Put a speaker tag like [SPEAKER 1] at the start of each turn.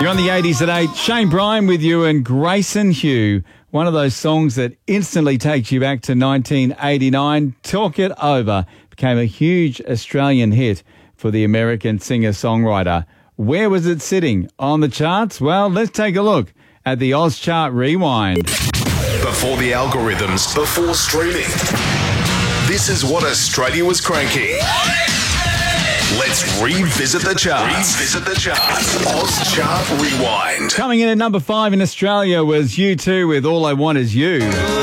[SPEAKER 1] You're on the 80s at 8. Shane Bryan with you and Grayson Hugh. One of those songs that instantly takes you back to 1989. Talk It Over became a huge Australian hit for the American singer-songwriter. Where was it sitting on the charts? Well, let's take a look at the Oz Chart Rewind.
[SPEAKER 2] Before the algorithms, before streaming. This is what Australia was cranking. Let's revisit the charts. Oz Chart Rewind.
[SPEAKER 1] Coming in at number 5 in Australia was U2 with All I Want Is You.